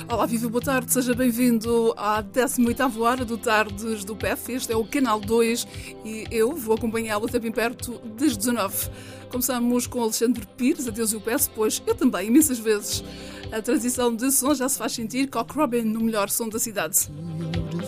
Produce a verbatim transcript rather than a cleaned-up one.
Olá, viva, boa tarde, seja bem-vindo à décima oitava hora do Tardes do P E F. Este é o Canal dois e eu vou acompanhá-lo até bem perto das dezanove. Começamos com Alexandre Pires, adeus eu peço, pois eu também, imensas vezes. A transição de som já se faz sentir, Cock Robin no melhor som da cidade.